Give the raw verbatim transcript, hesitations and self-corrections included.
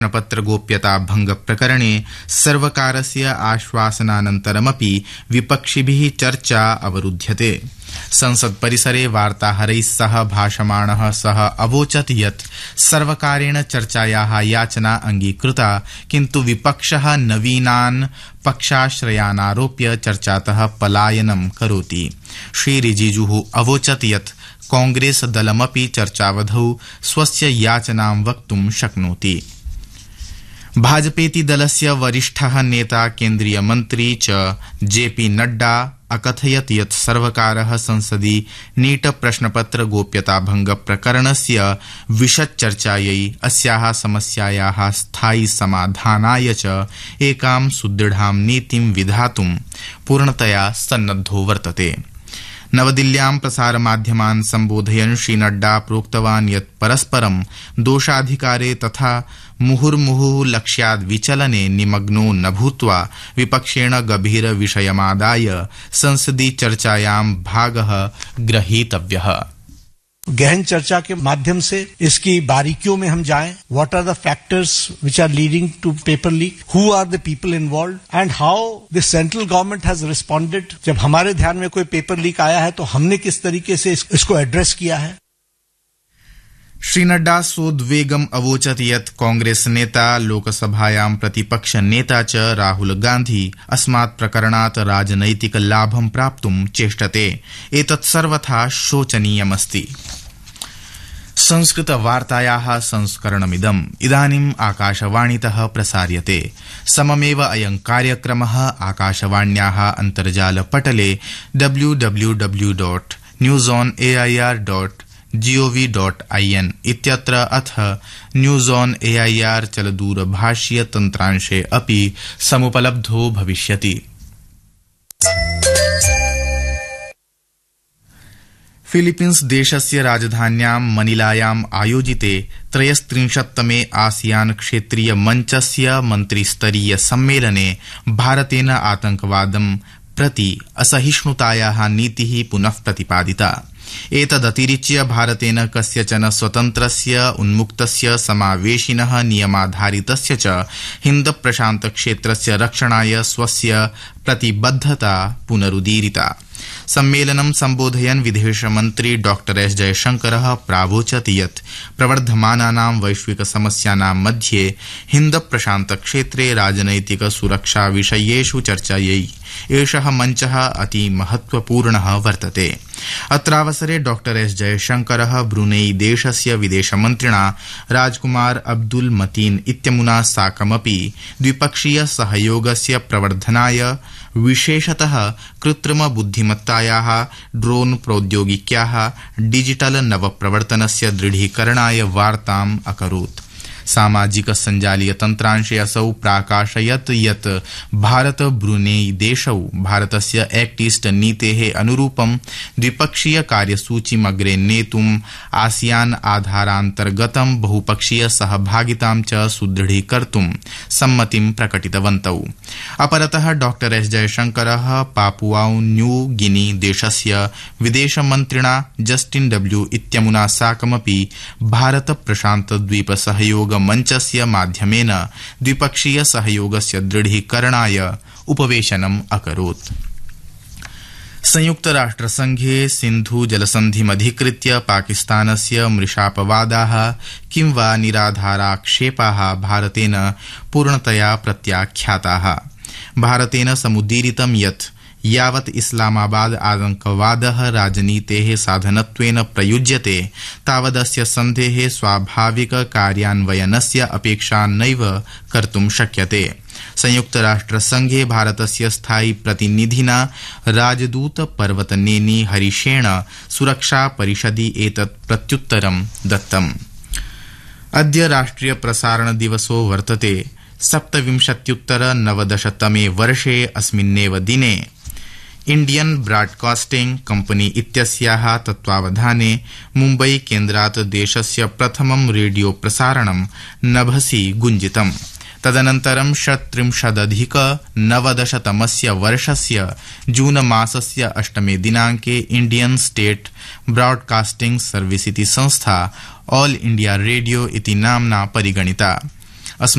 प्रश्नपत्र गोप्यता भंग प्रकरणे सर्वकारस्य आश्वासनानन्तरमपि विपक्षिभिः चर्चा अवरुध्यते। संसद परिसरे वार्ताहरैः सह भाषमाणः सः अवोचत् यत् सर्वकारेण चर्चायाः याचना अंगीकृता, किन्तु विपक्षः नवीनान् पक्षाश्रयानारोप्य चर्चातः पलायनं करोति। श्री रिजिजुः अवोचत् यत् कांग्रेस दलमपि चर्चावधौ स्वस्य याचनां वक्तुं शक्नोति। भाजपेति दलस्य वरिष्ठः नेता केन्द्रीय मन्त्री च जेपी नड्डा अकथयत् यत् सर्वकारः संसदि नीट प्रश्नपत्र गोप्यता भंग प्रकरणस्य विशदचर्चायै अस्याः समस्यायाः स्थायि समाधानाय च एकां सुदृढां नीतिं विधातुं पूर्णतया सन्नद्धो वर्तते। नवदिल्ल्यां प्रसारमाध्यमान् सम्बोधयन् श्री नड्डा प्रोक्तवान् यत् परस्परं दोषाधिकारे तथा मुहुर्मुहुः लक्ष्याद् विचलने निमग्नो न भूत्वा विपक्षेण गभीर विषयमादाय संसदि चर्चायां भागः ग्रहीतव्यः। गहन चर्चा के माध्यम से इसकी बारीकियों में हम जाएं, what R the factors which are leading two paper leak, हु आर the people involved and how the central government has responded. जब हमारे ध्यान में कोई पेपर लीक आया है तो हमने किस तरीके से इसको एड्रेस किया है। श्री नड्डा सोद्वेगम् अवोचत् यत् कांग्रेस नेता लोकसभायां प्रतिपक्ष नेता च राहुल गांधी अस्मात् प्रकरणात् राजनैतिक लाभं प्राप्तुं चेष्टते। एतत् सर्वथा शोचनीयमस्ति। संस्कृत वार्तायाः संस्करणमिदम् इदानीम् आकाशवाणीतः प्रसार्यते। सममेव अयं कार्यक्रमः आकाशवाण्याः अन्तर्जालपटले W W W dot news on A I R dot gov dot IN इत्यत्र अथ news on A I R चलदूरभाषीय तन्त्रांशे अपि समुपलब्धो भविष्यति। फिलीपीन्स देशस्य राजधान्यां मनिलायाम् आयोजिते त्रयस्त्रिंशत्तमे आसियान क्षेत्रीय मञ्चस्य मन्त्रिस्तरीय सम्मेलने भारतेन आतंकवादं प्रति असहिष्णुतायाः नीतिः पुनः प्रतिपादिता। एतदतिरिच्य भारतेन कस्यचन स्वतन्त्रस्य उन्मुक्तस्य समावेशिनः नियमाधारितस्य च हिन्द प्रशान्त क्षेत्रस्य रक्षणाय स्वस्य प्रतिबद्धता पुनरुदीरिता। सम्मेलनं सम्बोधयन् विदेशमन्त्री डॉक्टर एस जयशंकरः प्रावोचत् यत् प्रवर्धमानानां वैश्विक समस्यानां मध्ये हिन्द प्रशान्त क्षेत्रे राजनैतिक सुरक्षा विषयेषु चर्चायै एषः मञ्चः अति महत्वपूर्णः वर्तते। अत्रावसरे डॉक्टर एस जयशंकरः ब्रुनेई देशस्य विदेशमन्त्रिणा राजकुमार अब्दुल मतीन इत्यमुना साकमपि द्विपक्षीय सहयोगस्य प्रवर्धनाय विशेषतः कृत्रिम बुद्धिमत्तायाः, ड्रोन प्रौद्योगिक्याः, डिजिटल नवप्रवर्तनस्य दृढीकरणाय वार्ताम् अकरोत्। सामाजिक संजालीय तन्त्रांशे असौ प्राकाशयत् यत् भारत ब्रुनेई देशौ भारतस्य एक्ट ईस्ट नीतेः अनुरूपं द्विपक्षीय कार्यसूचीम् अग्रे नेतुम् आसियान आधारान्तर्गतं बहुपक्षीय सहभागितां च सुदृढीकर्तुं सम्मतिं प्रकटितवन्तौ। अपरतः डॉक्टर एस जयशंकरः पापुआउ न्यू गिनी देशस्य विदेशमन्त्रिणा जस्टिन डब्ल्यू इत्यमुना साकमपि भारत प्रशान्त द्वीप सहयोग मञ्चस्य माध्यमेन द्विपक्षीय सहयोगस्य दृढीकरणाय उपवेशनम् अकरोत्। संयुक्त राष्ट्रसंघे सिन्धु जलसन्धिमधिकृत्य पाकिस्तानस्य मृषापवादाः किं वा निराधाराक्षेपाः भारतेन पूर्णतया प्रत्याख्याताः। भारतेन समुदीरितं यत् यावत् इस्लामाबाद आतंकवादः राजनीतेः साधनत्वेन प्रयुज्यते तावदस्य सन्धेः स्वाभाविक कार्यान्वयनस्य अपेक्षा नैव कर्तुं शक्यते। संयुक्त राष्ट्रसंघे भारतस्य स्थायी प्रतिनिधिना राजदूत पर्वतनेनी हरीशेण सुरक्षा परिषदि एतत् प्रत्युत्तरं दत्तम्। अद्य राष्ट्रिय प्रसारण दिवसो वर्तते। सप्तविंशत्युत्तर नवदशतमे वर्षे अस्मिन्नेव दिने इंडियन ब्रॉडकास्टिंग कंपनी इत्यस्याः तत्त्वावधाने मुम्बई केन्द्रात् देशस्य प्रथमं रेडियो प्रसारणं नभसि गुञ्जितम्। तदनन्तरं षट्त्रिंशदधिक नवदशतमस्य वर्षस्य जून मासस्य अष्टमे दिनाङ्के इंडियन स्टेट ब्रॉडकास्टिंग सर्विस इति संस्था ऑल इंडिया रेडियो इति नाम्ना परिगणिता।